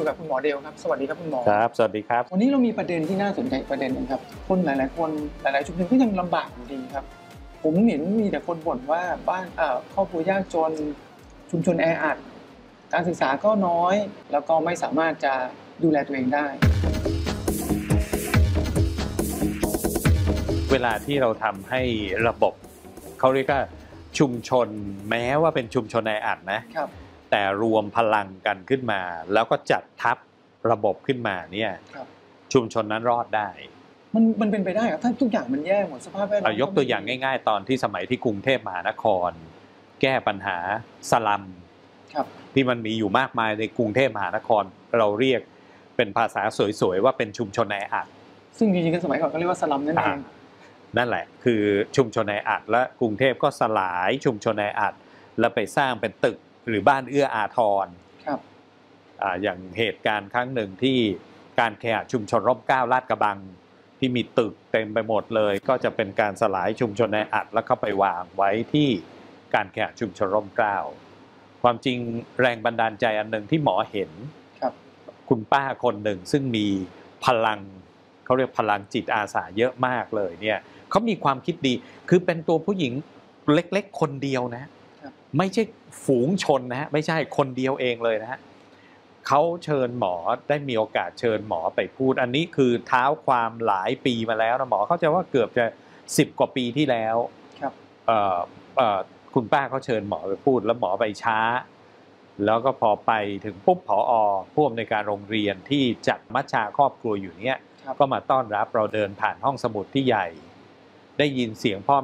กับคุณหมอเดลครับสวัสดีครับคุณหมอครับสวัสดีครับวันนี้เรามีประเด็นที่น่าสนใจประเด็นนึงครับคนหลายๆคนหลายๆชุมชนก็ยังลำบากอยู่ดีครับผมเห็นมีแต่คนบ่นว่าบ้านครอบครัวยากจนชุมชนแออัดการศึกษาก็น้อยแล้วก็ไม่สามารถจะดูแลตัวเองได้เวลาที่เราทำให้ระบบเขาเรียกว่าชุมชนแม้ว่าเป็นชุมชนแออัดนะครับแต่รวมพลังกันขึ้นมาแล้วก็จัดทัพระบบขึ้นมาเนี่ยชุมชนนั้นรอดได้มันเป็นไปได้ครับถ้าทุกอย่างมันแย่หมดสภาพแวดล้อมยกตัวอย่างง่ายๆตอนที่สมัยที่กรุงเทพมหานครแก้ปัญหาสลัมที่มันมีอยู่มากมายในกรุงเทพมหานครเราเรียกเป็นภาษาสวยๆว่าเป็นชุมชนแออัดซึ่งจริงๆสมัยก่อนก็เรียกว่าสลัมนั่นเองนั่นแหละคือชุมชนแออัดและกรุงเทพก็สลายชุมชนแออัดแล้วไปสร้างเป็นตึกหรือบ้านเอื้ออาทรอย่างเหตุการณ์ครั้งหนึ่งที่การแข่งชุมชนร่มเกล้าลาดกระบังที่มีตึกเต็มไปหมดเลยก็จะเป็นการสลายชุมชนแออัดแล้วเข้าไปวางไว้ที่การแข่งชุมชนร่มเกล้าความจริงแรงบันดาลใจอันหนึ่งที่หมอเห็นคุณป้าคนหนึ่งซึ่งมีพลังเขาเรียกพลังจิตอาสาเยอะมากเลยเนี่ยเขามีความคิดดีคือเป็นตัวผู้หญิงเล็กๆคนเดียวนะไม่ใช่ฝูงชนนะไม่ใช่คนเดียวเองเลยนะฮะเขาเชิญหมอได้มีโอกาสเชิญหมอไปพูดอันนี้คือเท้าความหลายปีมาแล้วนะหมอเข้าใจว่าเกือบจะ10 กว่าปีที่แล้วคุณป้าเขาเชิญหมอไปพูดแล้วหมอไปช้าแล้วก็พอไปถึงปุ๊บผอ.ผู้อำนวยการโรงเรียนที่จัดมัชชาครอบครัวอยู่เนี่ยก็มาต้อนรับเราเดินผ่านห้องสมุดที่ใหญ่ได้ยินเสียงพ่อ